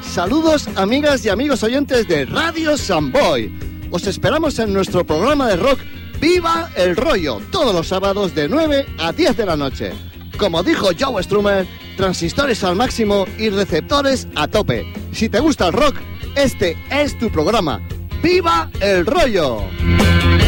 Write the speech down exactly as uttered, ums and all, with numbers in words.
Saludos amigas y amigos oyentes de Radio Samboy. Os esperamos en nuestro programa de rock Viva el Rollo, todos los sábados de nueve a diez de la noche. Como dijo Joe Strummer, transistores al máximo y receptores a tope. Si te gusta el rock, este es tu programa. ¡Viva el Rollo!